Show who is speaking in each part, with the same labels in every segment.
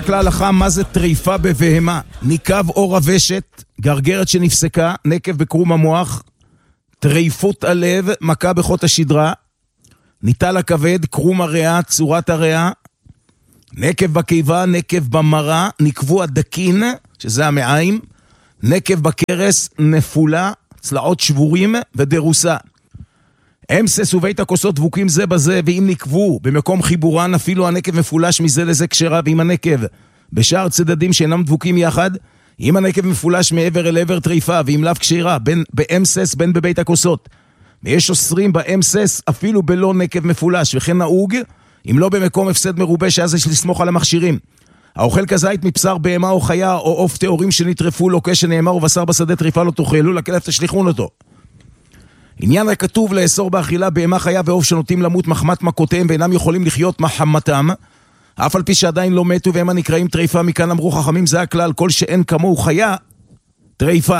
Speaker 1: להלכה, מה זה טריפה בבהמה? ניקב או רבשת, גרגרת שנפסקה, נקב בקרום המוח, טריפות הלב, מכה בחוט השדרה, ניטל הכבד, קרום הריאה, צורת הריאה, נקב בקיבה, נקב במרה, נקבו הדקין, שזה המעיים, נקב בקרס, נפולה, צלעות שבורים ודרוסה. אמסס ובית הכוסות דבוקים זה בזה, ואם נקבו במקום חיבורן, אפילו הנקב מפולש מזה לזה כשרה, ואם הנקב בשאר צדדים שאינם דבוקים יחד, אם הנקב מפולש מעבר אל עבר טריפה, ואם לאו כשרה, בין באמסס בין בבית הכוסות. ויש אוסרים באמסס אפילו בלא נקב מפולש, וכן נהוג, אם לא במקום הפסד מרובה, שאז יש לסמוך על המכשירים. האוכל כזית מבשר בהמה או חיה, או עוף טהורים שנטרפו לו, כשנאמר ובשר בשדה טריפה לא תאכלו, לכלב תשליכון אותו. עניין הכתוב לאסור באכילה בהמה חיה ועוף שנוטים למות מחמת מכותיהם ואינם יכולים לחיות מחמתם, אף על פי שעדיין לא מתו והם הנקראים טריפה. מכאן אמרו חכמים, זה הכלל, כל שאין כמוהו חיה, טריפה.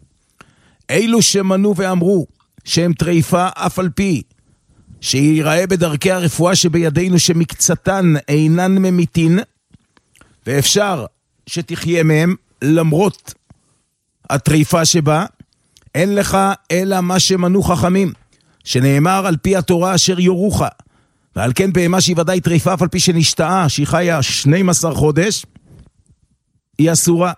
Speaker 1: אילו שמנו ואמרו שהם טריפה, אף על פי שיראה בדרכי הרפואה שבידינו שמקצתן אינן ממיתין, ואפשר שתחיה מהם למרות הטריפה שבה, אין לך אלא מה שמנו חכמים, שנאמר על פי התורה אשר יורוך, ועל כן בהמה שהיא ודאי טריפה, אף על פי שנשתאה, שהיא חיה 12 חודש, היא אסורה.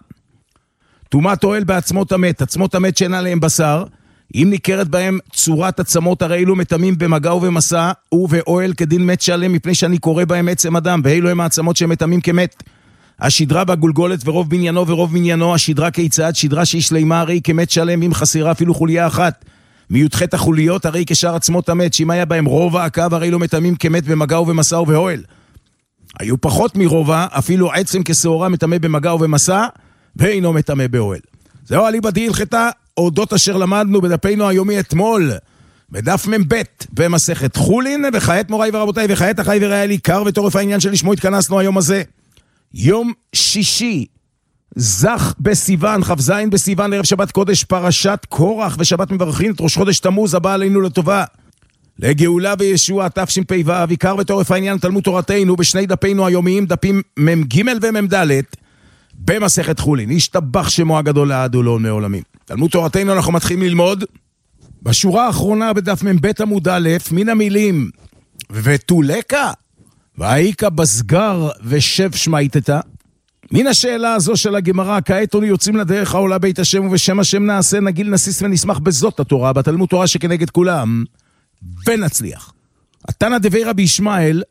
Speaker 1: תומת אוהל בעצמות המת, עצמות המת שאין עליהם בשר, אם ניכרת בהם צורת עצמות, הרי אלו מטמאים במגע ובמסע, ובאוהל כדין מת שלם, מפני שאני קורא בהם עצם אדם, ואלו הם העצמות שמטמאים כמת. השדרה בגולגולת ורוב בניינו ורוב מניינו, השדרה כיצד, שדרה שהיא שלמה הרי כמת שלם, אם חסרה אפילו חוליה אחת. מיודחת החוליות הרי כשאר עצמות המת, שאם היה בהם רובע הקו, הרי לא מטמאים כמת במגע ובמסע ובאוהל. היו פחות מרובע, אפילו עצם כשעורה מטמא במגע ובמסע, ואינו מטמא באוהל. זהו אליבא דהלכתה, אודות אשר למדנו בדפינו היומי אתמול, בדף מ"ב במסכת חולין, וכעת מוריי ורבותיי, וכעת אחי ורעי לי, קר וטורף העניין שלשמו התכנסנו היום הזה. יום שישי, זך בסיוון, כ"ז בסיוון, ערב שבת קודש, פרשת קורח, ושבת מברכין את ראש חודש תמוז הבא עלינו לטובה, לגאולה וישוע תשפ"ו. עיקר ותורף העניין תלמוד תורתנו בשני דפינו היומיים, דפים מ"ג ומ"ד במסכת חולין. ישתבח שמו הגדול לעד ולעולמי עולמים. תלמוד תורתנו אנחנו מתחילים ללמוד בשורה האחרונה בדף מ"ב עמוד א', מן המילים ותולקה והאיקה בסגר ושב שמייתתה. מן השאלה הזו של הגמרא, כעת אנו יוצאים לדרך העולה בית השם, ובשם השם נעשה, נגיל נסיס ונשמח בזאת התורה, בתלמוד תורה שכנגד כולם, ונצליח. התנא דבי רבי ישמעאל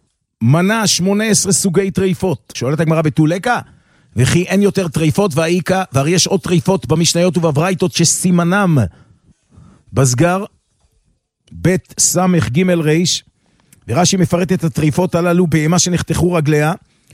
Speaker 1: מנה 18 סוגי טריפות. שואלת הגמרא בתולקה, וכי אין יותר טריפות והאיקה, והרי יש עוד טריפות במשניות ובברייתות שסימנם בסגר, בית סמך ג' ריש, ורש"י מפרט את הטריפות הללו בהמה שנחתכו רגליה,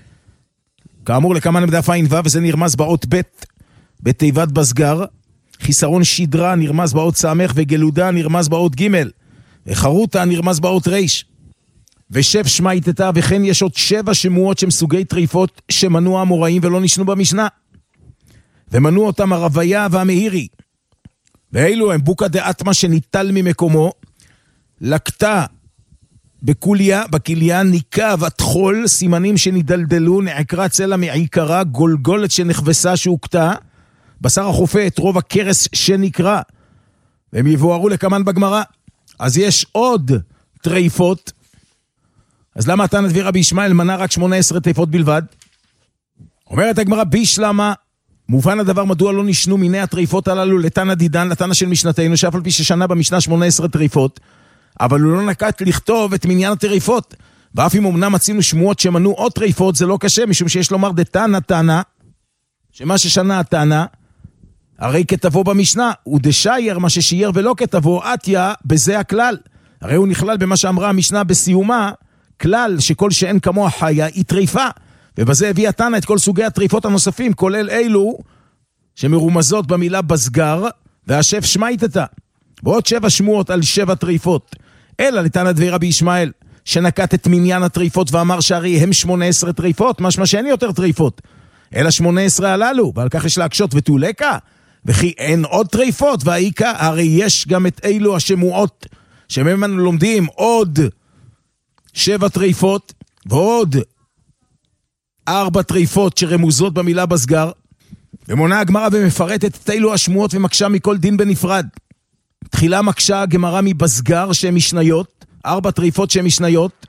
Speaker 1: כאמור לכמן בדף עין ו', וזה נרמז באות ב' בתיבת בסגר, חיסרון שדרה נרמז באות סמך, וגלודה נרמז באות ג', וחרוטה נרמז באות ריש, ושב שמייתתה. וכן יש עוד 7 שמועות שהם סוגי טריפות שמנו האמוראים ולא נשנו במשנה, ומנו אותם הרוויה והמהירי, ואלו הם בוקה דאטמה שניטל ממקומו, לקטה בקוליה, בקליה, ניקב, התחול, סימנים שנדלדלו, נעקרה צלע מעיקרה, גולגולת שנחבסה שהוקטה, בשר החופה את רוב הקרס שנקרא, והם יבוארו לכמן בגמרא. אז יש עוד טריפות, אז למה התנא דבי רבי ישמעאל מנה רק 18 טריפות בלבד? אומרת הגמרא, בישלמה, מובן הדבר מדוע לא נשנו מיני הטריפות הללו לתנא דידן, לתנא של משנתנו, שאף על פי ששנה במשנה 18 טריפות, אבל הוא לא נקט לכתוב את מניין הטריפות, ואף אם אמנם מצינו שמועות שמנו עוד טריפות, זה לא קשה, משום שיש לומר דתנא תנא, שמה ששנה התנא, הרי כתבו במשנה, ודשייר מה ששייר ולא כתבו, עתיה, בזה הכלל. הרי הוא נכלל במה שאמרה המשנה בסיומה, כלל שכל שאין כמוה חיה היא טריפה, ובזה הביא התנא את כל סוגי הטריפות הנוספים, כולל אילו שמרומזות במילה בסגר, והשב שמייתתה. ועוד 7 שמועות על 7 טריפות. אלא לתנא דבי רבי ישמעאל, שנקט את מניין הטריפות ואמר שהרי הם 18 טריפות, משמע שאין יותר טריפות, אלא 18 הללו, ועל כך יש להקשות ותולקה, וכי אין עוד טריפות, והאיקה, הרי יש גם את אילו השמועות, שממנו לומדים עוד 7 טריפות, ועוד 4 טריפות שרמוזות במילה בסגר, ומונה הגמרא ומפרטת את אילו השמועות ומקשה מכל דין בנפרד. תחילה מקשה הגמרא מבסגר שהן משניות, 4 טריפות שהן משניות,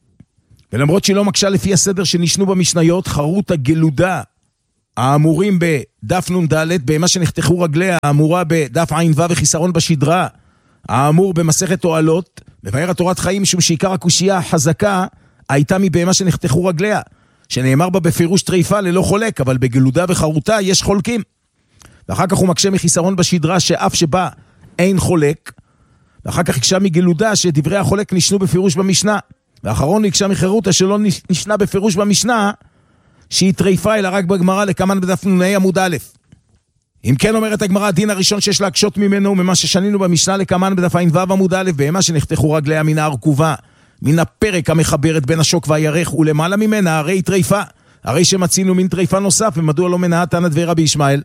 Speaker 1: ולמרות שהיא לא מקשה לפי הסדר שנשנו במשניות, חרות הגלודה האמורים בדף נ"ד, במה שנחתכו רגליה, האמורה בדף ע"ו וחיסרון בשדרה, האמור במסכת אוהלות, מבאר התורת חיים, משום שעיקר הקושייה החזקה הייתה מבהמה שנחתכו רגליה, שנאמר בה בפירוש טריפה ללא חולק, אבל בגלודה וחרותה יש חולקים. ואחר כך הוא מקשה מחיסרון בשדרה שאף שבה אין חולק, ואחר כך הקשה מגלודה שדברי החולק נשנו בפירוש במשנה, ואחרון הקשה מחירותה שלא נשנה בפירוש במשנה, שהיא טריפה אלא רק בגמרא לקמן בדף נ"ה עמוד א'. אם כן אומרת הגמרא, הדין הראשון שיש להקשות ממנו וממה ששנינו במשנה לקמן בדף ע"ו עמוד א', בהמה שנחתכו רגליה מן הארכובה, מן הפרק המחברת בין השוק והירך, ולמעלה ממנה הרי טריפה, הרי שמצינו מן טריפה נוסף, ומדוע לא מנעה תנא דבי רבי ישמעאל?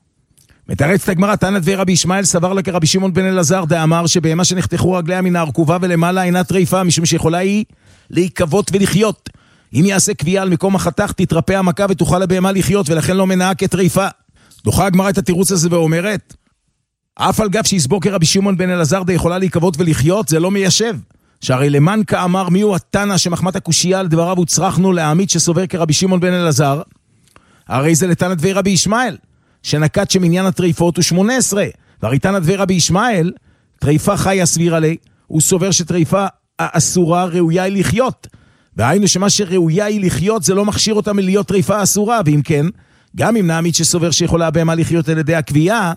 Speaker 1: מתרצת הגמרא, תנא דבי רבי ישמעאל סבר לה כרבי שמעון בן אלעזר דאמר שבהמה שנחתכו רגליה מן הארכובה ולמעלה אינה טריפה, משום שיכולה היא להיקוות ולחיות. אם יעשה קביעה על מקום החתך תתרפא המכה ותוכל הבהמה לחיות, ולכן לא מנעה כטריפה. דוחה הגמרא את התירוץ הזה ואומרת, אף על גב שיסבור כרבי שמעון בן אלעזר דה יכולה להיקוות ולחיות, זה לא מיישב. שהרי למען כאמר מיהו התנא שמחמת הקושייה על דבריו וצרכנו להעמיד שסובר כרבי שמעון בן אלעזר, הרי זה לתנא דבי רבי ישמעאל, שנקט שמניין הטריפות הוא 18, והרי תנא דבי רבי ישמעאל, טריפה חיה סבירה לי, הוא סובר שטריפה אסורה ראויה היא לחיות, והיינו שמה שראויה היא לחיות זה לא מכשיר אותה מלהיות טריפה אסורה, ואם כן, גם אם נעמיד שסובר שיכולה הבהמה לחיות על ידי הקביעה,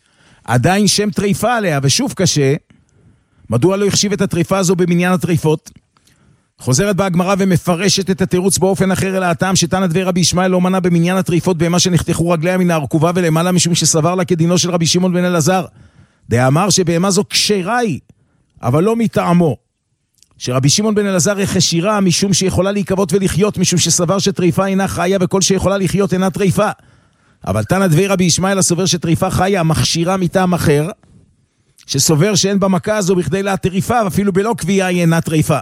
Speaker 1: עדיין שם טריפה עליה, ושוב קשה, מדוע לא יחשיב את הטריפה הזו במניין הטריפות? חוזרת בה הגמרא ומפרשת את התירוץ באופן אחר אל הטעם שתנא דבי רבי ישמעאל לא מנע במניין הטריפות בהמה שנחתכו רגליה מן הארכובה ולמעלה, משום שסבר לה כדינו של רבי שמעון בן אלעזר, דאמר שבהמה זו כשרה היא, אבל לא מטעמו. שרבי שמעון בן אלעזר חשירה משום שיכולה להיקוות ולחיות, משום שסבר שטריפה אינה חיה וכל שיכולה לחיות אינה טריפה. אבל תנא דבי רבי ישמעאל הסובר שטריפה חיה מכשירה מטעם אחר, שסובר שאין במכה הזו בכדי להטריפה, ואפילו בלא קביעה היא אינה טריפה.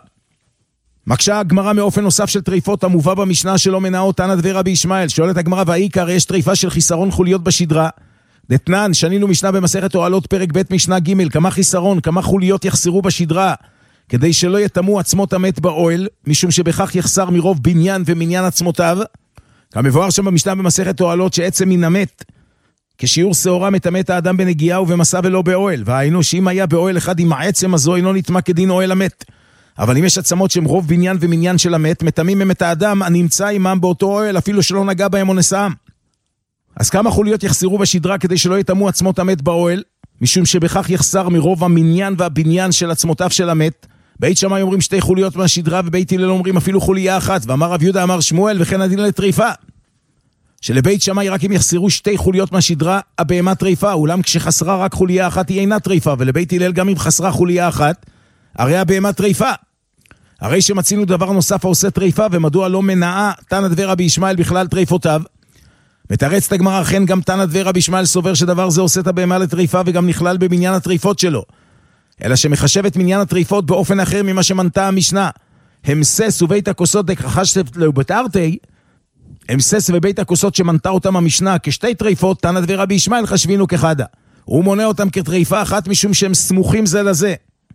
Speaker 1: מקשה הגמרא מאופן נוסף של טריפות המובא במשנה שלא מנעו תנא דבי רבי ישמעאל. שואלת הגמרא, והעיקר יש טריפה של חיסרון חוליות בשדרה. דתנן, שנינו משנה במסכת אוהלות פרק ב' משנה ג', כמה חיסרון, כמה חוליות יחסרו בשדרה, כדי שלא יתמו עצמות המת באוהל, משום שבכך יחסר מרוב בניין ומניין עצמותיו. כמבואר שם במשנה במסכת אוהלות שעצם מן המת, כשיעור שעורה מטמאת האדם בנגיעה ובמסע ולא באוהל, והיינו שאם היה באוהל אחד עם העצם הזו אינו נטמא כדין אוהל המת. אבל אם יש עצמות שהם רוב בניין ומניין של המת, מטמאים הם את האדם הנמצא עמם באותו אוהל, אפילו שלא נגע בהם או נשאם. אז כמה חוליות יחסרו בשדרה כדי שלא יתמו עצמות המת באוהל, משום שבכך יחסר מרוב המניין והבניין של עצמותיו של המת. בית שמאי אומרים 2 חוליות מהשדרה, ובית הלל אומרים אפילו חוליה אחת, ואמר רב יהודה אמר שמואל וכן הדין לטריפה. שלבית שמאי רק אם יחסרו 2 חוליות מהשדרה, הבהמה טריפה, אולם כשחסרה רק חוליה אחת היא אינה טריפה, ולבית הלל גם אם חסרה חוליה אחת, הרי הבהמה טריפה. הרי שמצינו דבר נוסף העושה טריפה, ומדוע לא מנעה תנא דבי רבי ישמעאל בכלל טריפותיו? מתרצת הגמרא, אכן גם תנא דבי רבי ישמעאל סובר שדבר זה עושה את הבהמה לטריפה, וגם נכלל במניין הטריפות שלו. אלא שמחשב את מניין הטריפות באופן אחר ממה שמנתה המשנה. המסס ובית הכוסות דקחשת לבתרתי, המסס ובית הכוסות שמנתה אותם המשנה כשתי טריפות, תנא דבי רבי ישמעאל חשבינו כחדה. הוא מונה אותם כטריפה אחת משום שהם סמוכים זה לזה.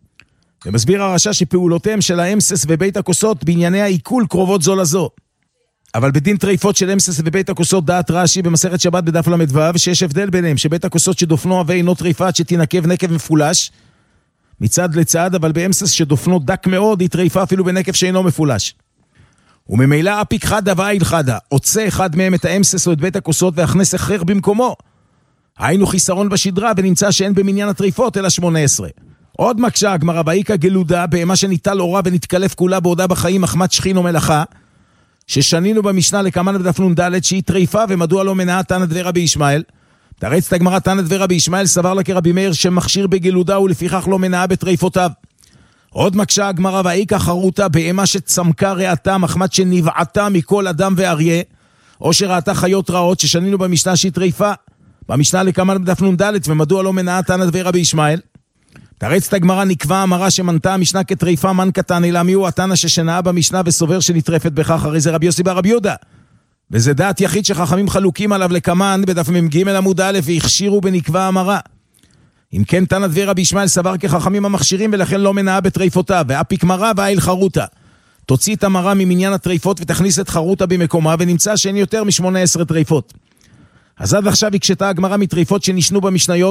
Speaker 1: ומסביר הרש"ש שפעולותיהם של האמסס ובית הכוסות בענייני העיכול קרובות זו לזו. אבל בדין טריפות של אמסס ובית הכוסות דעת רש"י במסכת שבת בדף ל"ו, שיש הבדל ביניהם, שבית הכוסות שדופנו עבה אינו טריפה עד שתנקב נקב מפולש מצד לצד, אבל באמסס שדופנו דק מאוד היא טריפה אפילו בנקב שאינו מפולש. וממילא אפיק חדה ואיל חדה, עוצה אחד מהם את האמסס או את בית הכוסות והכנס אחר במקומו. היינו חיסרון בשדרה ונמצא שאין במניין הטריפות אלא 18. עוד מקשה הגמרא, והאיכא גלודה בהמה שניטל אורה ונתקלף כולה בעודה בחיים מחמת שכין או מלאכה, ששנינו במשנה לקמן בדף נ"ד שהיא טריפה, ומדוע לא מנעה תנא דבי רבי ישמעאל? תרצת הגמרא, תנא דבי רבי ישמעאל סבר לה כרבי מאיר שמכשיר בגלודה ולפיכך לא מנעה בטריפותיו. עוד מקשה הגמרא, והאיכא חרותה בהמה שצמקה ריאתה מחמת שנבעתה מכל אדם ואריה, או שראתה חיות רעות, ששנינו במשנה שהיא טריפה, במשנה לקמן בדף נ"ד, ומדוע לא מנעה תנא דבי רבי ישמעאל? תרצת הגמרא, נקבע אמרה שמנתה המשנה כטריפה מן קטן, אלא מיהו התנא ששנאה במשנה וסובר שנטרפת בכך? הרי זה רבי יוסי בר רבי יהודה, וזה דעת יחיד שחכמים חלוקים עליו לקמן בדף מ"ג עמוד א' והכשירו בנקבה המרה. אם כן תנא דבי רבי ישמעאל סבר כחכמים המכשירים ולכן לא מנעה בטריפותיו, ואפיק מרה ואיל חרוטה. תוציא את המרה ממניין הטריפות ותכניס את חרוטה במקומה, ונמצא שאין יותר מ18 טריפות. אז עד עכשיו הקשתה הגמרא מטריפות שנשנו במשניות